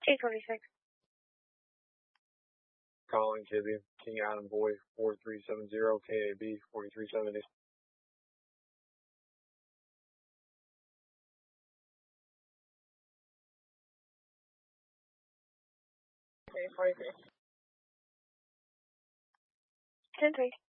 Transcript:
K26. Calling Kibby, King Adam Boy 4370, KAB 4370. Okay, 43. 10-3.